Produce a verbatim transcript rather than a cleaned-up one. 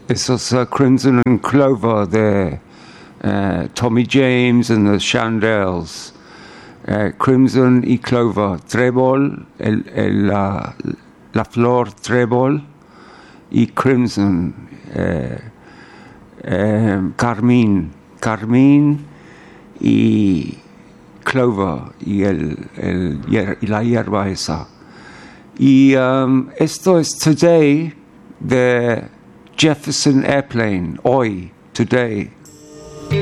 esos uh, Crimson and Clover de uh, Tommy James and the Shondells. Uh, Crimson y Clover, trébol, el, el, la, la flor trébol y Crimson, eh, eh, carmín, carmín y Clover y, el, el, y la hierba esa. Y um, esto es Today de Jefferson Airplane, hoy, today.